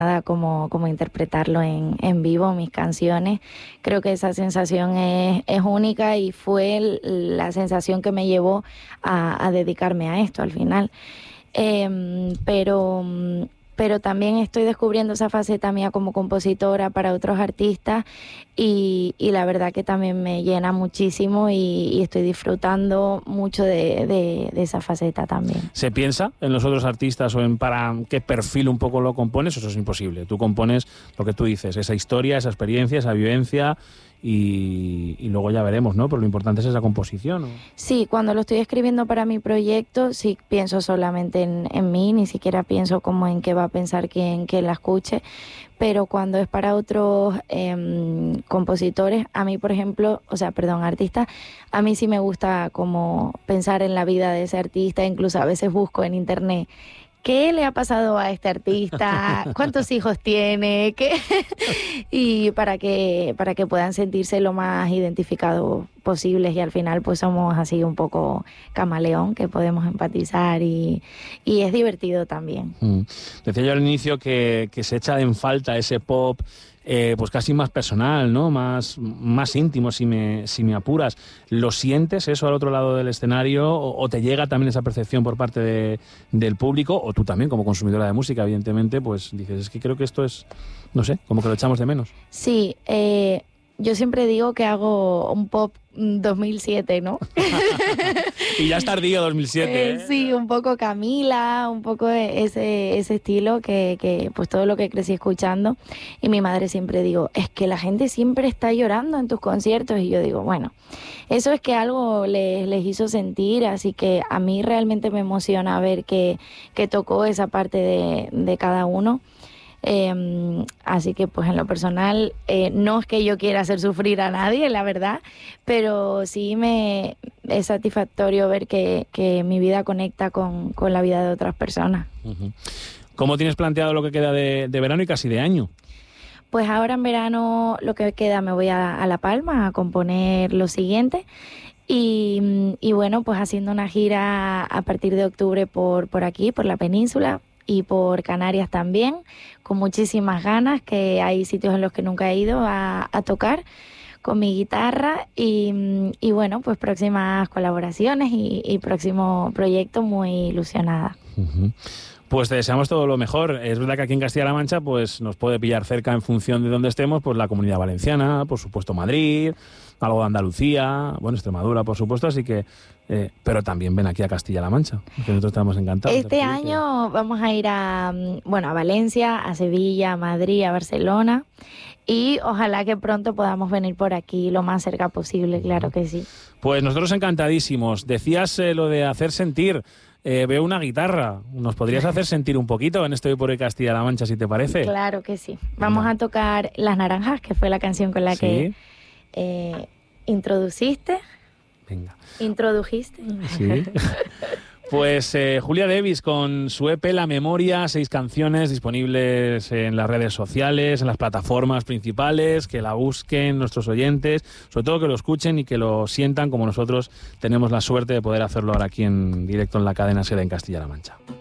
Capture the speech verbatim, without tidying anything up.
nada como, como interpretarlo en, en vivo, mis canciones. Creo que esa sensación es, es única y fue el, la sensación que me llevó a, a dedicarme a esto al final. Eh, pero... pero también estoy descubriendo esa faceta mía como compositora para otros artistas y, y la verdad que también me llena muchísimo y, y estoy disfrutando mucho de, de, de esa faceta también. ¿Se piensa en los otros artistas o en para qué perfil un poco lo compones? Eso es imposible. Tú compones lo que tú dices, esa historia, esa experiencia, esa vivencia... Y, y luego ya veremos, ¿no? Pero lo importante es esa composición, ¿no? Sí, cuando lo estoy escribiendo para mi proyecto, sí pienso solamente en, en mí, ni siquiera pienso como en qué va a pensar quien, quien la escuche, pero cuando es para otros eh, compositores, a mí, por ejemplo, o sea, perdón, artistas, a mí sí me gusta como pensar en la vida de ese artista, incluso a veces busco en internet ¿qué le ha pasado a este artista? ¿Cuántos hijos tiene? ¿Qué? Y para que, para que puedan sentirse lo más identificados posibles y al final pues somos así un poco camaleón, que podemos empatizar y, y es divertido también. Mm. Decía yo al inicio que, que se echa en falta ese pop eh, pues casi más personal, ¿no? Más, más íntimo, si me, si me apuras. ¿Lo sientes eso al otro lado del escenario o, o te llega también esa percepción por parte de, del público? O tú también, como consumidora de música, evidentemente, pues dices, es que creo que esto es, no sé, como que lo echamos de menos. Sí, eh, yo siempre digo que hago un pop dos mil siete, ¿no? Y ya es tardío dos mil siete. ¿eh? Eh, sí, un poco Camila, un poco ese, ese estilo que, que pues todo lo que crecí escuchando. Y mi madre siempre digo, es que la gente siempre está llorando en tus conciertos. Y yo digo, bueno, eso es que algo les, les hizo sentir, así que a mí realmente me emociona ver que, que tocó esa parte de, de cada uno. Eh, así que pues en lo personal eh, no es que yo quiera hacer sufrir a nadie, la verdad, pero sí me es satisfactorio ver que, que mi vida conecta con, con la vida de otras personas. Uh-huh. ¿Cómo tienes planteado lo que queda de, de verano y casi de año? Pues ahora en verano lo que queda me voy a, a La Palma a componer lo siguiente. Y, y bueno, pues haciendo una gira a partir de octubre por, por aquí, por la península y por Canarias también, con muchísimas ganas, que hay sitios en los que nunca he ido a, a tocar con mi guitarra y, y bueno, pues próximas colaboraciones y, y próximo proyecto, muy ilusionada. Uh-huh. Pues te deseamos todo lo mejor. Es verdad que aquí en Castilla-La Mancha pues nos puede pillar cerca en función de dónde estemos, pues la Comunidad Valenciana, por supuesto Madrid, algo de Andalucía, bueno, Extremadura, por supuesto, así que eh, pero también ven aquí a Castilla-La Mancha, que nosotros estamos encantados. Este año vamos a ir a, bueno, a Valencia, a Sevilla, a Madrid, a Barcelona y ojalá que pronto podamos venir por aquí lo más cerca posible, claro que sí. Pues nosotros encantadísimos. Decías eh, lo de hacer sentir. Eh, veo una guitarra. ¿Nos podrías hacer sentir un poquito en Estoy por Castilla-La Mancha, si te parece? Claro que sí. Vamos no. a tocar Las Naranjas, que fue la canción con la ¿Sí? que eh, introduciste. Venga. ¿Introdujiste? Sí. Pues eh, Julia Davis con su E P La Memoria, seis canciones disponibles en las redes sociales, en las plataformas principales, que la busquen nuestros oyentes, sobre todo que lo escuchen y que lo sientan como nosotros tenemos la suerte de poder hacerlo ahora aquí en directo en la cadena SER en Castilla-La Mancha.